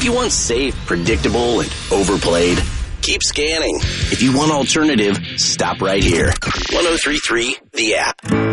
you want safe, predictable, and overplayed, keep scanning. If you want alternative, stop right here. 103.3 The App.